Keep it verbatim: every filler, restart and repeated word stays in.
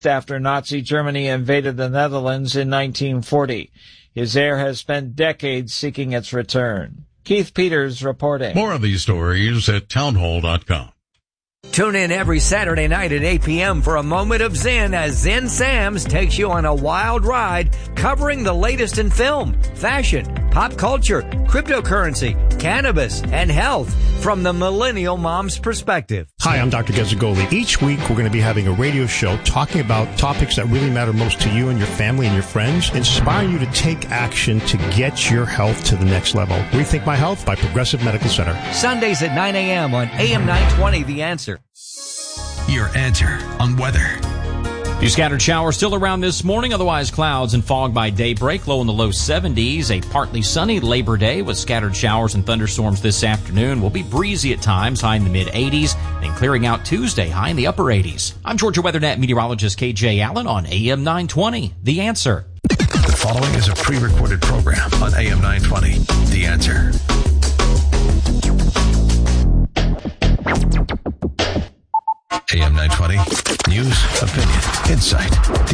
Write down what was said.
after Nazi Germany invaded the Netherlands in nineteen forty. His heir has spent decades seeking its return. Keith Peters reporting. More of these stories at townhall dot com. Tune in every Saturday night at eight p.m. for a moment of Zen as Zen Sam's takes you on a wild ride covering the latest in film, fashion, pop culture, cryptocurrency, cannabis, and health from the millennial mom's perspective. Hi, I'm Doctor Gazzagoli. Each week, we're going to be having a radio show talking about topics that really matter most to you and your family and your friends, inspiring you to take action to get your health to the next level. Rethink My Health by Progressive Medical Center. Sundays at nine a.m. on A M nine twenty, The Answer. Your answer on weather. Few scattered showers still around this morning, otherwise clouds and fog by daybreak, low in the low seventies. A partly sunny Labor Day with scattered showers and thunderstorms this afternoon. Will be breezy at times, high in the mid eighties, then clearing out Tuesday, high in the upper eighties. I'm Georgia WeatherNet meteorologist K J Allen on A M nine twenty, The Answer. The following is a pre-recorded program on A M nine twenty, The Answer. A M nine twenty, news, opinion, insight.